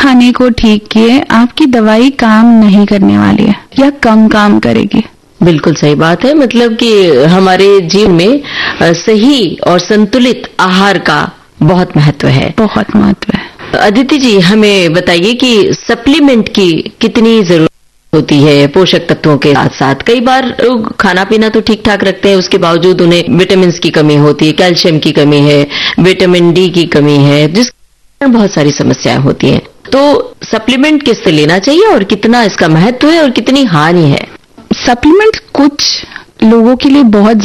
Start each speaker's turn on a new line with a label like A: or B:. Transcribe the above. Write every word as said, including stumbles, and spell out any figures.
A: खाने को ठीक किए आपकी दवाई काम नहीं करने वाली है या कम काम करेगी।
B: बिल्कुल सही बात है। मतलब कि हमारे जीवन में सही और संतुलित आहार का बहुत महत्व है।
A: बहुत महत्व है।
B: अदिति जी, हमें बताइए कि सप्लीमेंट की कितनी जरूरत होती है पोषक तत्वों के साथ साथ। कई बार लोग खाना पीना तो ठीक ठाक रखते हैं, उसके बावजूद उन्हें विटामिन की कमी होती है, कैल्शियम की कमी है, विटामिन डी की कमी है, जिस कारण बहुत सारी समस्याएं होती हैं। तो सप्लीमेंट किससे लेना चाहिए और कितना इसका महत्व है और कितनी हानि है?
A: सप्लीमेंट कुछ लोगों के लिए बहुत